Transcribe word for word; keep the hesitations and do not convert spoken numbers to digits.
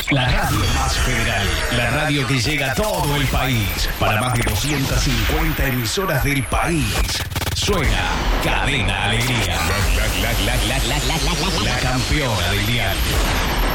La radio más federal. La radio que llega a todo el país. Para más de doscientas cincuenta emisoras del país. Suena Cadena Alegría. La, la, la, la, la, la, la, la, la campeona del diario.